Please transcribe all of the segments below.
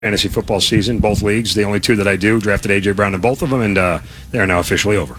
fantasy football season, both leagues, the only two that I do, drafted A.J. Brown in both of them, and they are now officially over.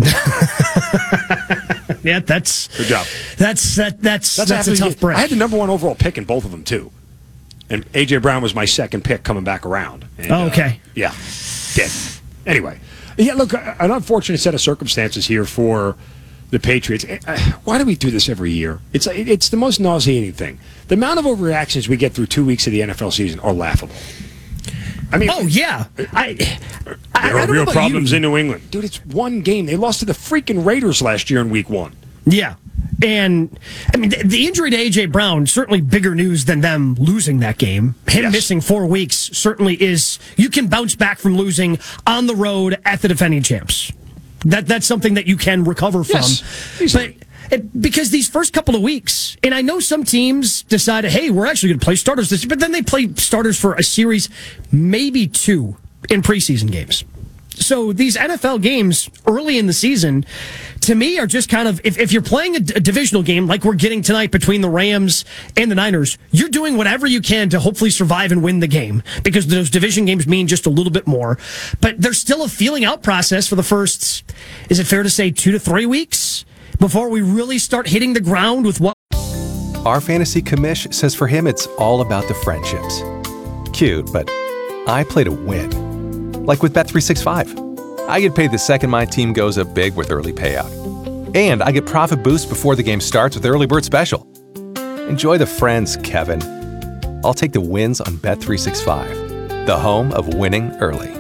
Yeah, that's good job. That's a tough break. I had the number one overall pick in both of them too, and A.J. Brown was my second pick coming back around. And, okay. Yeah, did. Anyway, yeah. Look, an unfortunate set of circumstances here for the Patriots. Why do we do this every year? It's the most nauseating thing. The amount of overreactions we get through 2 weeks of the NFL season are laughable. I mean, oh yeah, there are real problems in New England, dude. It's one game. They lost to the freaking Raiders last year in Week 1. Yeah, and I mean the injury to A.J. Brown, certainly bigger news than them losing that game. Him missing 4 weeks certainly is. You can bounce back from losing on the road at the defending champs. That's something that you can recover from. Yes, but because these first couple of weeks, and I know some teams decided, hey, we're actually going to play starters this year, but then they play starters for a series, maybe 2 in preseason games. So these NFL games early in the season, to me, are just kind of, if you're playing a divisional game like we're getting tonight between the Rams and the Niners, you're doing whatever you can to hopefully survive and win the game, because those division games mean just a little bit more. But there's still a feeling out process for the first, is it fair to say, 2 to 3 weeks before we really start hitting the ground with what? Our fantasy commish says for him it's all about the friendships. Cute, but I play to win. Like with Bet365. I get paid the second my team goes up big with early payout. And I get profit boost before the game starts with Early Bird Special. Enjoy the friends, Kevin. I'll take the wins on Bet365, the home of winning early.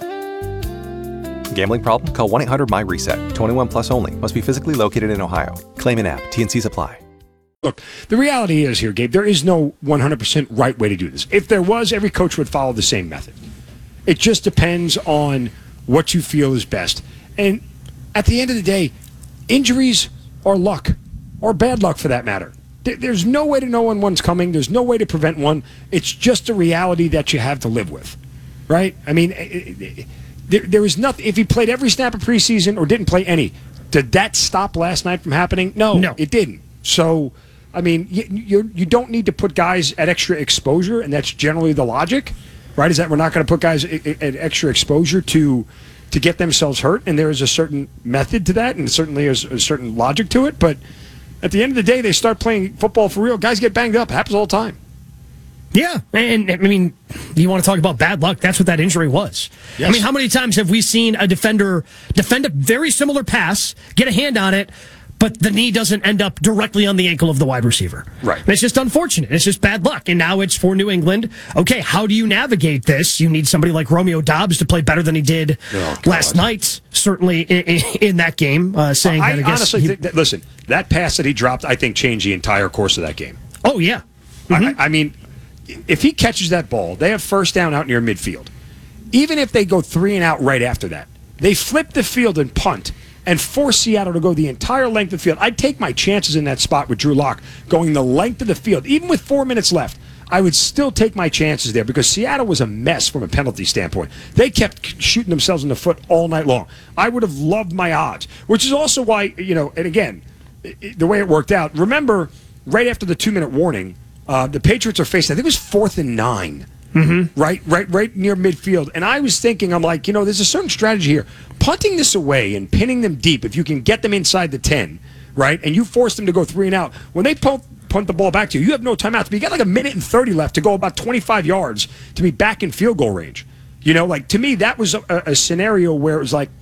Gambling problem? Call 1-800-MY-RESET. 21 plus only. Must be physically located in Ohio. Claim an app. T&Cs apply. Look, the reality is here, Gabe, there is no 100% right way to do this. If there was, every coach would follow the same method. It just depends on what you feel is best. And at the end of the day, injuries are luck, or bad luck for that matter. There's no way to know when one's coming. There's no way to prevent one. It's just a reality that you have to live with, right? I mean, there is nothing. If he played every snap of preseason or didn't play any, did that stop last night from happening? No, it didn't. So, I mean, you don't need to put guys at extra exposure, and that's generally the logic. Right, is that we're not going to put guys at extra exposure to get themselves hurt, and there is a certain method to that, and certainly there's a certain logic to it. But at the end of the day, they start playing football for real. Guys get banged up. It happens all the time. Yeah, and I mean, you want to talk about bad luck? That's what that injury was. Yes. I mean, how many times have we seen a defender defend a very similar pass, get a hand on it, but the knee doesn't end up directly on the ankle of the wide receiver? Right. And it's just unfortunate. It's just bad luck. And now it's for New England. Okay, how do you navigate this? You need somebody like Romeo Doubs to play better than he did last night, certainly in that game. Saying that, I guess honestly think that, listen, that pass that he dropped, I think, changed the entire course of that game. Oh, yeah. Mm-hmm. I mean, if he catches that ball, they have first down out near midfield. Even if they go 3 and out right after that, they flip the field and punt and force Seattle to go the entire length of the field. I'd take my chances in that spot with Drew Lock going the length of the field. Even with 4 minutes left, I would still take my chances there because Seattle was a mess from a penalty standpoint. They kept shooting themselves in the foot all night long. I would have loved my odds, which is also why, and again, the way it worked out. Remember, right after the 2-minute warning, the Patriots are facing, I think it was 4th and 9. Mm-hmm. Right near midfield. And I was thinking, I'm like, there's a certain strategy here. Punting this away and pinning them deep, if you can get them inside the 10, right, and you force them to go 3 and out, when they punt the ball back to you, you have no timeouts. But you got like 1:30 left to go about 25 yards to be back in field goal range. To me, that was a scenario where it was like,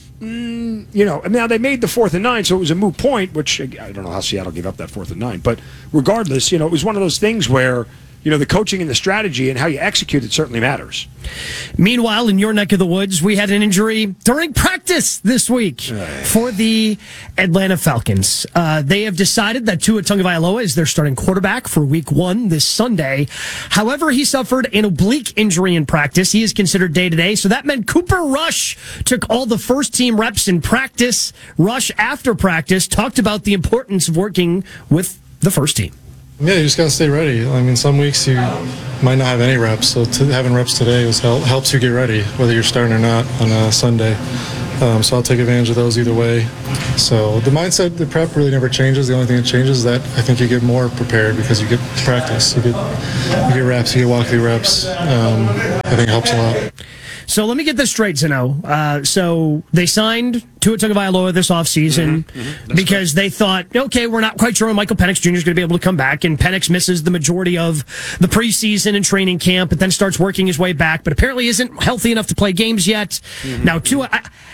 and now they made the 4th and 9, so it was a moot point, which I don't know how Seattle gave up that 4th and 9. But regardless, it was one of those things where, the coaching and the strategy and how you execute it certainly matters. Meanwhile, in your neck of the woods, we had an injury during practice this week for the Atlanta Falcons. They have decided that Tua Tagovailoa is their starting quarterback for Week 1 this Sunday. However, he suffered an oblique injury in practice. He is considered day-to-day, so that meant Cooper Rush took all the first-team reps in practice. Rush, after practice, talked about the importance of working with the first team. Yeah, you just got to stay ready. I mean, some weeks you might not have any reps, so having reps today helps you get ready, whether you're starting or not on a Sunday. So I'll take advantage of those either way. So the mindset, the prep really never changes. The only thing that changes is that I think you get more prepared because you get practice. You get reps, you get walk-through reps. I think it helps a lot. So let me get this straight, Zeno. So they signed Tua Tagovailoa this offseason because they thought, okay, we're not quite sure when Michael Penix Jr. is going to be able to come back, and Penix misses the majority of the preseason and training camp, but then starts working his way back, but apparently isn't healthy enough to play games yet. Now, Tua...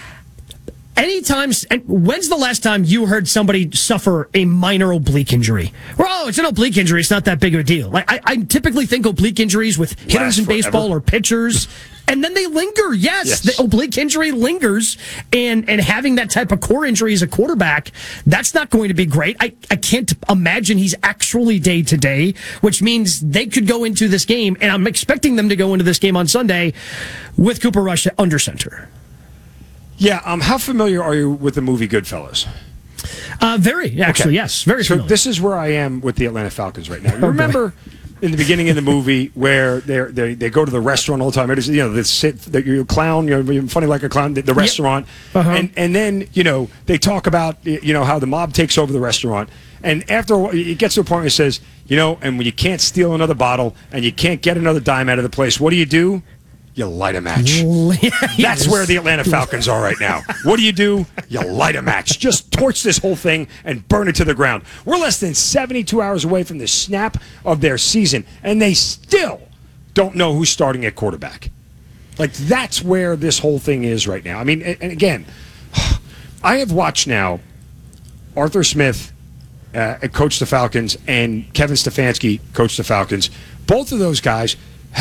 when's the last time you heard somebody suffer a minor oblique injury? Well, it's an oblique injury. It's not that big of a deal. Like I typically think oblique injuries with hitters in baseball or pitchers, and then they linger. Yes, the oblique injury lingers, and having that type of core injury as a quarterback, that's not going to be great. I can't imagine he's actually day to day, which means they could go into this game, and I'm expecting them to go into this game on Sunday with Cooper Rush under center. Yeah, how familiar are you with the movie Goodfellas? Very, actually, yes. Very familiar. So this is where I am with the Atlanta Falcons right now. You remember in the beginning of the movie where they go to the restaurant all the time? They sit, you're a clown, you're funny like a clown, the restaurant. And then, they talk about, how the mob takes over the restaurant. And after a while, it gets to a point where it says, and when you can't steal another bottle and you can't get another dime out of the place, what do? You light a match. That's where the Atlanta Falcons are right now. What do? You light a match. Just torch this whole thing and burn it to the ground. We're less than 72 hours away from the snap of their season, and they still don't know who's starting at quarterback. Like, that's where this whole thing is right now. I mean, and again, I have watched now Arthur Smith coach the Falcons and Kevin Stefanski coach the Falcons. Both of those guys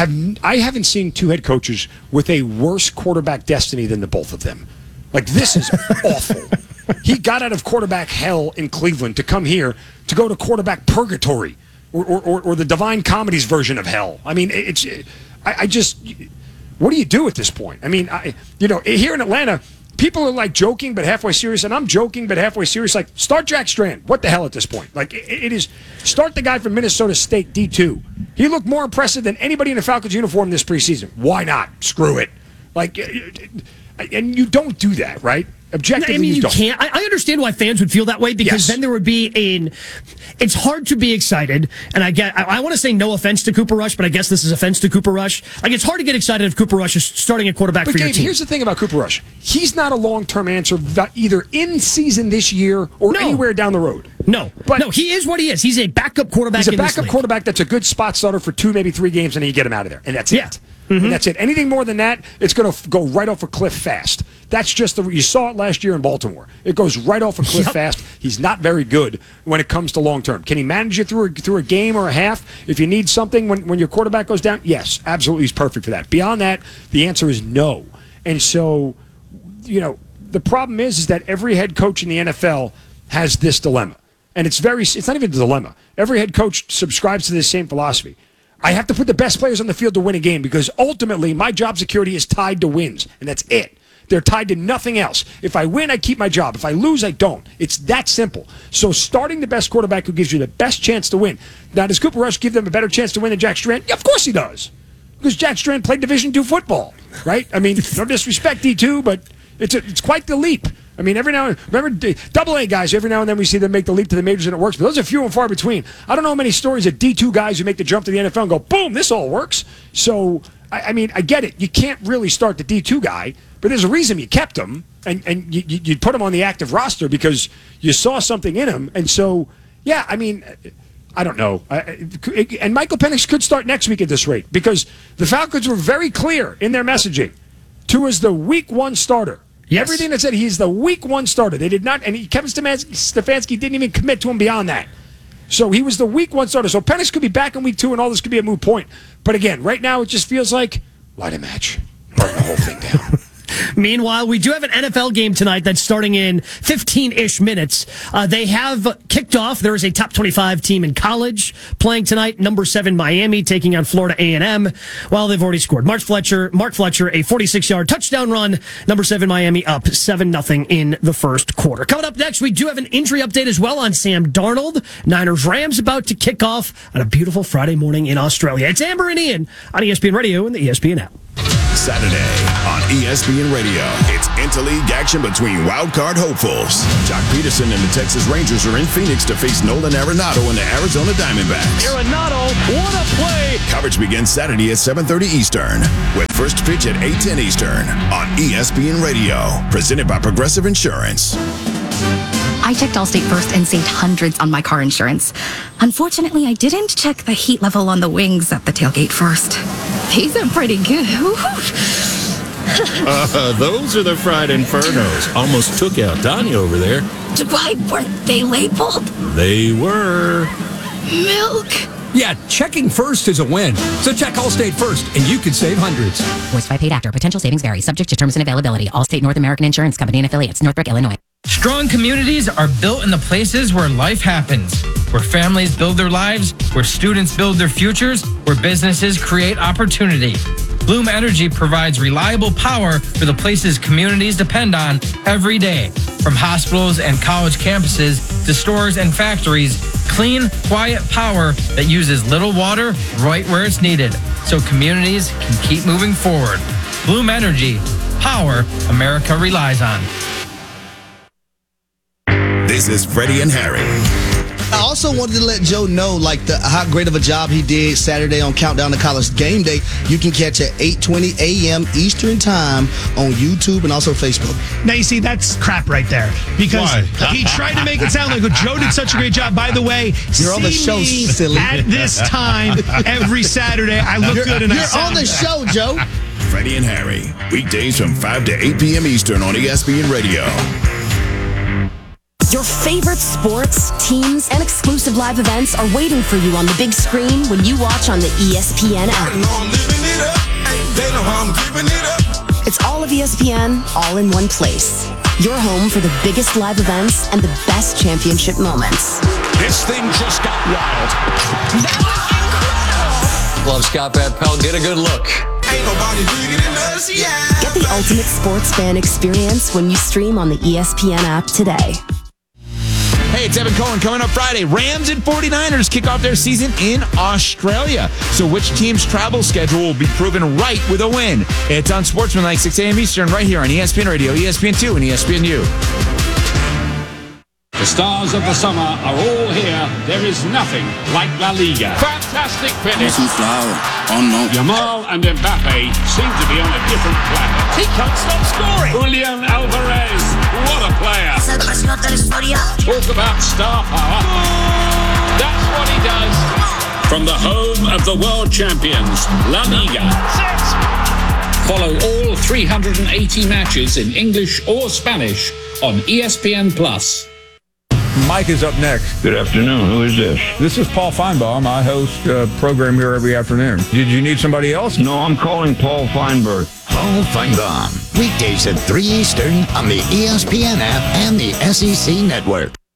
I haven't seen two head coaches with a worse quarterback destiny than the both of them. Like, this is awful. He got out of quarterback hell in Cleveland to come here to go to quarterback purgatory or the Divine Comedy's version of hell. I mean, I just, what do you do at this point? I mean, here in Atlanta, people are like joking but halfway serious, and I'm joking but halfway serious. Like, start Jack Strand. What the hell at this point? Like, it is, start the guy from Minnesota State, D2. He looked more impressive than anybody in a Falcons uniform this preseason. Why not? Screw it. Like, and you don't do that, right? Objectively, I mean, you don't. can't. I understand why fans would feel that way because then there would be it's hard to be excited. And I want to say no offense to Cooper Rush, but I guess this is offense to Cooper Rush. Like, it's hard to get excited if Cooper Rush is starting a quarterback for your team. Here's the thing about Cooper Rush. He's not a long-term answer either in season this year or anywhere down the road. No, he is what he is. He's a backup quarterback. He's a backup quarterback that's a good spot starter for 2, maybe 3 games, and then you get him out of there. And that's it. And that's it. Anything more than that, it's going to go right off a cliff fast. That's just you saw it last year in Baltimore. It goes right off a cliff fast. He's not very good when it comes to long term. Can he manage you through a game or a half? If you need something when your quarterback goes down, yes, absolutely, he's perfect for that. Beyond that, the answer is no. And so, the problem is that every head coach in the NFL has this dilemma. And it's not even a dilemma. Every head coach subscribes to this same philosophy. I have to put the best players on the field to win a game because ultimately my job security is tied to wins, and that's it. They're tied to nothing else. If I win, I keep my job. If I lose, I don't. It's that simple. So starting the best quarterback who gives you the best chance to win. Now, does Cooper Rush give them a better chance to win than Jack Strand? Yeah, of course he does. Because Jack Strand played Division II football, right? I mean, no disrespect, D2, but it's quite the leap. I mean, every now and then, remember, AA guys, every now and then we see them make the leap to the majors and it works, but those are few and far between. I don't know many stories of D2 guys who make the jump to the NFL and go, boom, this all works. So, I mean, I get it. You can't really start the D2 guy, but there's a reason you kept him, and you put him on the active roster because you saw something in him. And so, yeah, I mean, I don't know. And Michael Penix could start next week at this rate because the Falcons were very clear in their messaging. Tua's the week 1 starter. Yes. Everything that said he's the week 1 starter. They did not, and Kevin Stefanski didn't even commit to him beyond that. So he was the week 1 starter. So Penix could be back in week 2, and all this could be a moot point. But again, right now it just feels like light a match, burn the whole thing down. Meanwhile, we do have an NFL game tonight that's starting in 15-ish minutes. They have kicked off. There is a top 25 team in college playing tonight. Number 7 Miami taking on Florida A&M. Well, they've already scored. Mark Fletcher, a 46-yard touchdown run. Number 7 Miami up 7-0 in the first quarter. Coming up next, we do have an injury update as well on Sam Darnold. Niners-Rams about to kick off on a beautiful Friday morning in Australia. It's Amber and Ian on ESPN Radio and the ESPN app. Saturday on ESPN Radio. It's interleague action between wildcard hopefuls. Jock Peterson and the Texas Rangers are in Phoenix to face Nolan Arenado and the Arizona Diamondbacks. Arenado, what a play! Coverage begins Saturday at 7:30 Eastern, with first pitch at 8:10 Eastern on ESPN Radio. Presented by Progressive Insurance. I checked Allstate first and saved hundreds on my car insurance. Unfortunately, I didn't check the heat level on the wings at the tailgate first. These are pretty good. Those are the fried infernos. Almost took out Tanya over there. Why weren't they labeled? They were. Milk. Yeah, checking first is a win. So check Allstate first, and you could save hundreds. Voiced by paid actor. Potential savings vary. Subject to terms and availability. Allstate North American Insurance Company and affiliates. Northbrook, Illinois. Strong communities are built in the places where life happens, where families build their lives, where students build their futures, where businesses create opportunity. Bloom Energy provides reliable power for the places communities depend on every day. From hospitals and college campuses to stores and factories, clean, quiet power that uses little water right where it's needed, so communities can keep moving forward. Bloom Energy, power America relies on. This is Freddie and Harry. I also wanted to let Joe know, how great of a job he did Saturday on Countdown to College Game Day. You can catch at 8:20 a.m. Eastern Time on YouTube and also Facebook. Now, you see, that's crap right there. Because he tried to make it sound like Joe did such a great job. By the way, you're on the show, silly. At this time, every Saturday, I look good and I sound You're on the show, Joe. Freddie and Harry, weekdays from 5 to 8 p.m. Eastern on ESPN Radio. Your favorite sports, teams, and exclusive live events are waiting for you on the big screen when you watch on the ESPN app. It's all of ESPN, all in one place. Your home for the biggest live events and the best championship moments. This thing just got wild. That was incredible! Love Scott Van Pelt. Get a good look. Ain't nobody bigger than us, yeah. Get the ultimate sports fan experience when you stream on the ESPN app today. Hey, it's Evan Cohen. Coming up Friday, Rams and 49ers kick off their season in Australia. So which team's travel schedule will be proven right with a win? It's on Sportsmanlike, 6 a.m. Eastern, right here on ESPN Radio, ESPN2, and ESPNU. The stars of the summer are all here. There is nothing like La Liga. Fantastic finish. Yamal and Mbappe seem to be on a different planet. He can't stop scoring. Julian Alvarez, what a player. Talk about star power. That's what he does. From the home of the world champions, La Liga. Follow all 380 matches in English or Spanish on ESPN+. Mike is up next. Good afternoon. Who is this? This is Paul Feinbaum. I host a program here every afternoon. Did you need somebody else? No, I'm calling Paul Feinberg. Paul Feinbaum. Weekdays at 3 Eastern on the ESPN app and the SEC Network.